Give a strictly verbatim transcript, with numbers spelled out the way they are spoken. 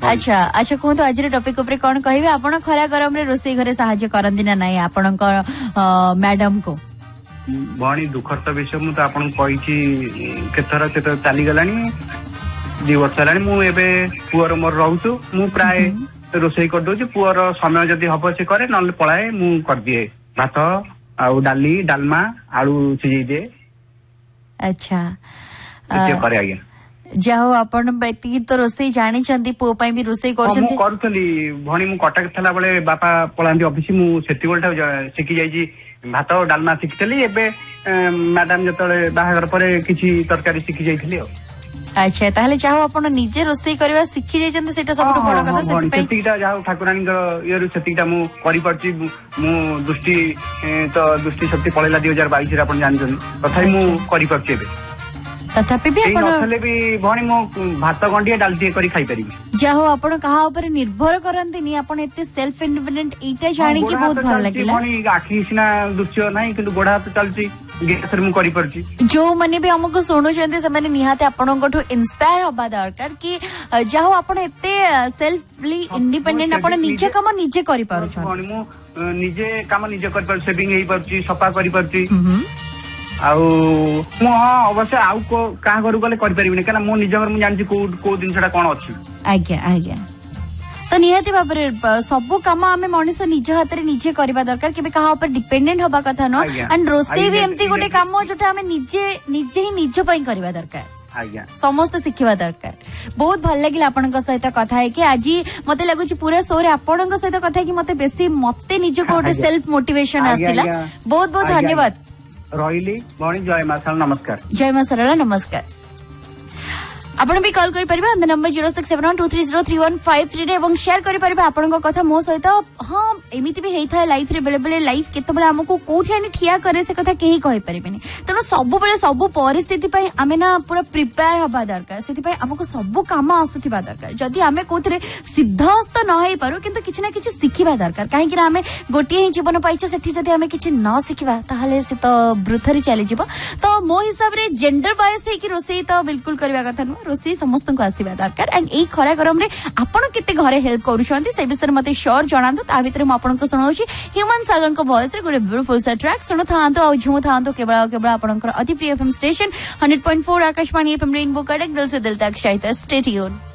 अच्छा अच्छा कहतु आज टॉपिक ऊपर कौन कहिबे आपण खरा गरम रे रोसई घरे सहाय्य करंदी ना नाही आपण मैडम को भणी दुखर तो विषय मु तो आपन कहिछि केथरा केत चली गलानी दी वर्ष लानी मु एबे पुअर मोर रहउछु मु प्राय रोसई कर दोछि पुअर समय जदी हबो से करे नले पळाए मु कर दिए भात आउ डाली डालमा आलू सिझै दे। अच्छा ये करे आगे जाओ आपण व्यक्ति तो रोसई जानि चंदी पो पई भी रोसई करछंती मु करथली भणी मु कटक थला बळे बापा पळांती ऑफिस मु सेति गोलटा सिखि जाईजी भात डालमा सिखितली एबे मैडम जतळे बाहागर परे किछि तरकारी सिखि जाईथली। अच्छा ताहले चाहो आपण निजे रोसई करबा सिखि जायचंती सेटा सबटो बड़ कथा सेति पई सेतिटा जाहो ठाकुरानी येरु सेतिटा मु करि परछि मु दृष्टि तो दृष्टि शक्ति पळेला दो हज़ार बाईस रे आपण जानछन तथापि मु करि परछि एबे तथापि भी आपण नथले भी भणी मु भात गंडिए डालती करी खाई परिबी जाहो आपण कहा ऊपर निर्भर करंती नी आपण एते सेल्फ इंडिपेंडेंट एटा जानि कि बहुत भल लागिला भणी आखी सिना दृश्य नाही किंतु गोडा हाथ चलची गेसर मु करि परछि जो माने भी हमको सुनु चंदी से माने निहाते आपण कोठो इंस्पायर होबा दरकार कि जाहो आपण एते सेल्फली इंडिपेंडेंट आपण निजे काम निजे करि पारु छ भणी मु निजे काम निजे करि पर सेविंग हेई परछि सफा करि परछि आउ मु हाँ अवश्य आउ को कहा घर गले कर परिबिनी कना मो निज घर मु जानछि को को दिनसटा कोन अछि। आज्ञा आज्ञा तो निहाती भाबरे सब काम आमे मनिष निज हाथ रे निजे करबा दरकार केबे कहा ऊपर डिपेंडेंट होबा कथा न एंड रोसे भी एम्ति गोटे काम जोटा आमे निजे निजे ही निज पई करबा दरकार आज्ञा समस्त शिखिबा दरकार। बहुत भल लागिला आपनक सहित कथा है कि आज मते लागुची पूरा शो रे आपनक सहित कथा है कि मते बेसी मते निज को गोटे सेल्फ मोटिवेशन आसिला। बहुत बहुत धन्यवाद रहिली भणी जय मां सरला नमस्कार जय मां सरला नमस्कार। आपण भी कॉल करि परिबा अंद number zero six seven one two three zero three one five three रे एवं शेयर करि परिबा आपन कथा मो सहित। हां एमिति भी हेइ थाय लाइफ रे बेले बेले लाइफ केते बेले हमको कोठी आनी ठिया करे से कथा केही कहि परिबेनी तनो सब बेले सब परिस्थिति पई आमे ना पूरा प्रिपेयर हबा दरकार सेति पई हमको सब काम आसुथिबा दरकार जदी आमे कोथरे सिद्धहस्त न होई पारो किंतु किछ ना किछ सिखिबा दरकार काहे कि आमे गोटी ही जीवन पाइछ सेठी जदी आमे किछ न सिखिबा ताहाले से तो ब्रुथरी चली जिवो। तो मो हिसाब रे जेंडर बायस है कि रोसई तो बिल्कुल करबा कथा न रोसई समस्त को आसीबा दरकार एंड एई खरा गरम रे आपण केते घरे हेल्प करूछंती से विषय मते श्योर जणांतु ता भितर म आपण को सुनाउची ह्यूमन सागन को वॉइस रे गुड ब्यूटीफुल सा ट्रैक सुनो थांतो आ झुमो थांतो केवल केवल आपनकर अति प्रिय FM station one hundred point four Akashvani FM rainbow कड़क दिल से दिल तक शायद स्टे ट्यून।